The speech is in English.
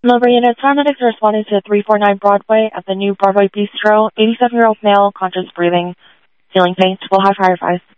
Lover unit, paramedics are responding to 349 Broadway at the new Broadway Bistro. 87-year-old male, conscious breathing, feeling faint, will have fire advice.